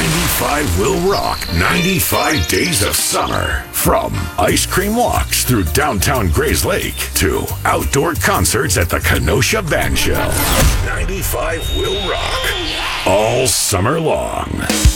95 will rock 95 days of summer. From ice cream walks through downtown Grays Lake to outdoor concerts at the Kenosha Band Shell. 95 will rock all summer long.